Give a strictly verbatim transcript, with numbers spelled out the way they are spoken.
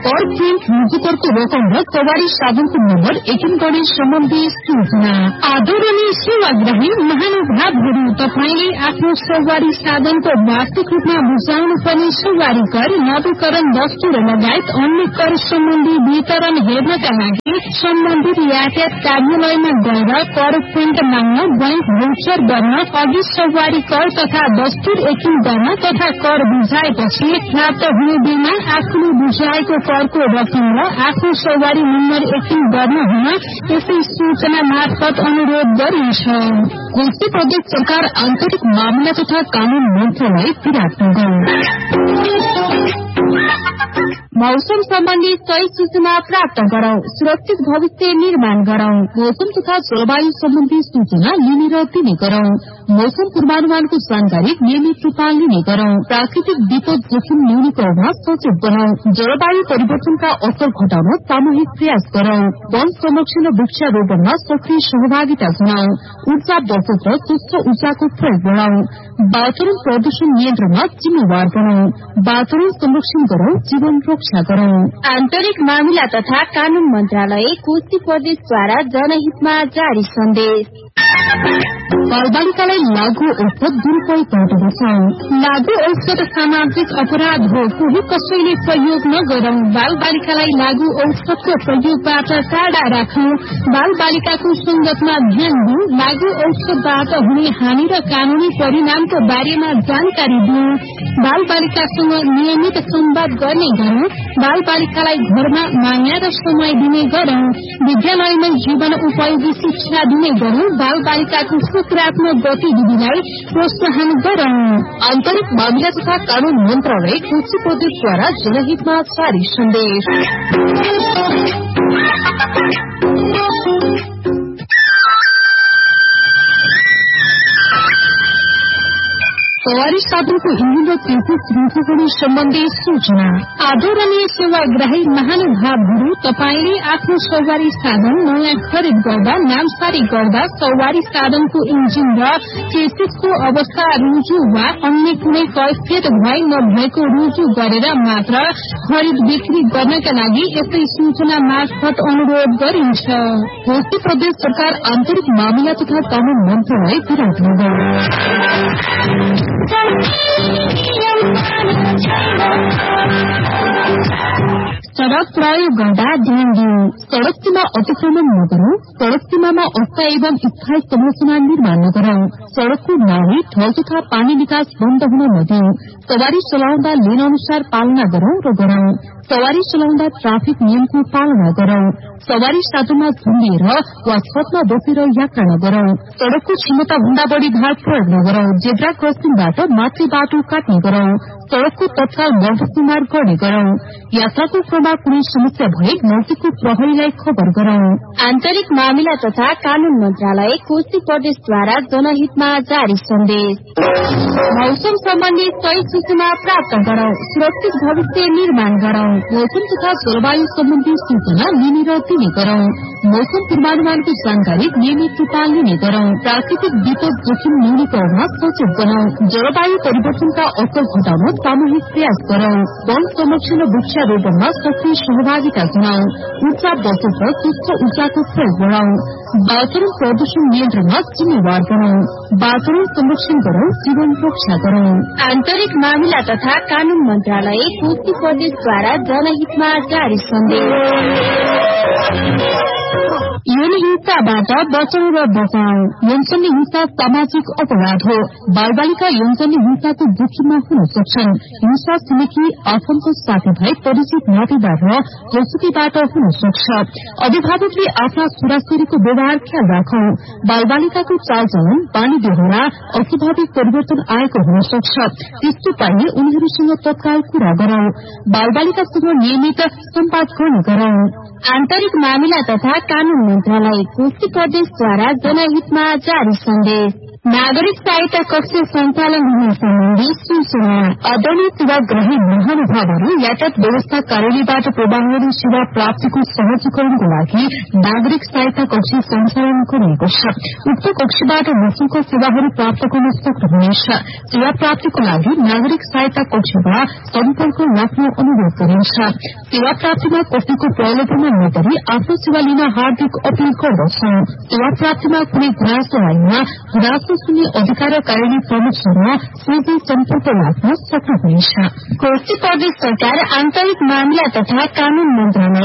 कर प्रिन्ट रुजुकरको रकम र सवारी साधनको नम्बर एकिन गर्ने सम्बन्धी सूचना। आदरणीय सेवाग्राही महानुभावहरू, तपाईले आफ्नो सवारी साधनको वार्षिक रूपमा बुझाउनु पर्ने सवारी कर, नवीकरण दस्तुर लगायत अन्य कर सम्बन्धी वितरण हेर्नका लागि सम्बन्धित यातायात कार्यालयमा गएर कर प्रिन्ट माग्न, बैंक भौचर गर्न, अघि सवारी कर तथा दस्तुर एकिन गर्न तथा कर बुझाएपछि प्राप्त हुने बिलमा आफूले बुझाएको करको रकम र आफ्नो सवारी नम्बर एकिन गर्न हुन यसै सूचना मार्फत अनुरोध गरिन्छ। कोशी प्रदेश सरकार आन्तरिक मामिला तथा कानून मन्त्रालय विराटनगर। मौसम सम्बन्धी सही सूचना प्राप्त गरौं, सुरक्षित भविष्य निर्माण गरौं। मौसम तथा जलवायु सम्बन्धी सूचना लिने र दिने गरौं। मौसम पूर्वानुमानको जानकारी नियमित रूपमा लिने गरौं। प्राकृतिक विपद जोखिम न्यूनीकरणमा सचेत बनाऊ। जलवायु परिवर्तनका असर घटाउन सामूहिक प्रयास गरौं। वन संरक्षण र वृक्षारोपणमा सक्रिय सहभागिता जनाऊ। ऊर्जा बचत र स्वच्छ ऊर्जाको प्रयोग बढ़ाऊ। वातावरण प्रदूषण नियन्त्रणमा जिम्मेवार बनाऊ। वातावरण संरक्षण गरौं, जीवन रक्षा गरौं। आन्तरिक मामिला तथा कानून मन्त्रालय कोशी प्रदेशद्वारा जनहितमा जारी सन्देश। बालबालिकालाई लागू औषध दुरूपयोग बचाऊ। लागू औषध सामाजिक अपराध हो, कोही कसैले प्रयोग नगरौं। बाल बालिकालाई लागू औषधको प्रयोगबाट टाढा राखौं। बाल बालिकाको संगतमा ध्यान दिऊ। लागू औषधबाट हुने हानि र कानूनी परिणामको बारेमा जानकारी दिऊ। बाल बालिकासँग नियमित संवाद गर्ने गरौं। बाल बालिकालाई घरमा माया र समय दिने गरौं। विद्यालयमा जीवन उपयोगी शिक्षा दिने गरौं। बाल बालिकाको सकारात्मक गतिविधिलाई प्रोत्साहन गरौं। आन्तरिक मामिला तथा कानून मन्त्रालय कोशी प्रदेशद्वारा जनहितमा जारी सन्देश। सवारी साधनको इन्जिन र चेसिस रुजुकरण सम्बन्धी सूचना। आदरणीय सेवाग्राही महानुभावहरू, तपाईले आफ्नो सवारी साधन नयाँ खरिद गर्दा, नामसारी गर्दा सवारी साधनको इन्जिन र चेसिसको अवस्था रुजु वा अन्य कुनै कैफियत भए नभएको रुजु गरेर मात्र खरिद बिक्री गर्नका लागि यसै सूचना मार्फत अनुरोध गरिन्छ। कोशी प्रदेश सरकार आन्तरिक मामिला तथा कानून मन्त्रालय विराटनगर। सड़क प्रयोग गर्दा ध्यान दिऊ। सड़क सीमा अतिक्रमण नगरौं। सड़क सीमामा अस्थायी एवं स्थायी संरचना निर्माण नगरौं। सड़कको नाली, ढल तथा पानी निकास बन्द हुन नदिऊ। सवारी चलाउँदा लेन अनुसार पालना गरौं र गरौं। सवारी चलाउँदा ट्राफिक नियमको पालना गरौं। सवारी साधनमा झुन्डिएर वा छतमा बसेर यात्रा नगरौं। सड़कको क्षमता भन्दा बढ़ी भार प्रयोग नगरौं। जेब्रा क्रसिङबाट माथि बाटो काट्ने गरौं। सड़कको तत्काल मर्दतमार गर्ने गरौं। यात्राको क्रममा कुनै समस्या भए नजिकको प्रहरीलाई खबर गरौं। आन्तरिक मामिला तथा कानून मन्त्रालय कोशी प्रदेशद्वारा जनहितमा जारी सन्देश। मौसम सम्बन्धी सही सूचना प्राप्त गरौं, सुरक्षित भविष्य निर्माण गरौं। मौसम तथा जलवायु सम्बन्धी सूचना लिने र दिने गरौं। मौसम पूर्वानुमानको जानकारी नियमित रूपमा लिने गरौं। प्राकृतिक विपद जोखिम न्यूनीकरणमा सचेत बनाऊ। जलवायु परिवर्तनका असर घटाउन सामूहिक प्रयास गरौं। वन संरक्षण र वृक्षारोपणमा सक्रिय सहभागिता जनाऊ। ऊर्जा बचत र स्वच्छ ऊर्जाको प्रयोग बढ़ाऊ। वातावरण प्रदूषण नियन्त्रणमा जिम्मेवार बनाऊ। वातावरण संरक्षण गरौं, जीवन रक्षा गरौं। आन्तरिक मामिला तथा कानून मन्त्रालय कोशी प्रदेशद्वारा जनहितमा जारी सन्देश। यौन हिंसाबाट बचाउ र बचाउ। यौनजन्य हिंसा सामाजिक अपराध हो। बाल बालिका यौनजन्य हिंसाको जोखिममा हुन सक्छन्। हिंसा छिमेकी, आफन्त, साथीभाइ, परिचित, नातेदार र जोसुकीबाट हुन सक्छ। अभिभावकले आफ्ना छोराछोरीको व्यवहार ख्याल राखौं। बाल बालिकाको चालचलन, बानी बेहोरा, अस्वाभाविक परिवर्तन आएको हुन सक्छ। त्यस्तो पाइए उनीहरूसँग तत्काल कुरा गरौं। बाल बालिकासँग नियमित सम्वाद गर्ने गरौं। आन्तरिक मामिला तथा कानून मन्त्रालय कोशी प्रदेशद्वारा जनहितमा जारी सन्देश। नागरिक सहायता कक्ष सञ्चालन हुने सम्बन्धी सूचना आदरणीय सेवाग्राही महानुभावहरू यातायात व्यवस्था कार्यालयबाट प्रवाहहरू सेवा प्राप्तिको सहजीकरणको लागि नागरिक सहायता कक्ष सञ्चालन गरिएको छ। उक्त कक्षबाट निशुल्क सेवाहरू प्राप्त गर्न सक्नुहुनेछ। सेवा प्राप्तिको लागि नागरिक सहायता कक्षमा सम्पर्क राख्न अनुरोध गरिन्छ। सेवा प्राप्तिमा कसैको प्रलोभनमा नगरी आफ्नो सेवा लिन हार्दिक अपील गर्दछौं। सेवा प्राप्तिमा कुनै गुनासो आएमा गुनासो सुन्ने अधिकार कार्यालय प्रमुखसँग सीधै सम्पर्क राख्न सक्नुहुनेछ। कोशी प्रदेश सरकार आन्तरिक मामिला तथा कानून मन्त्रालय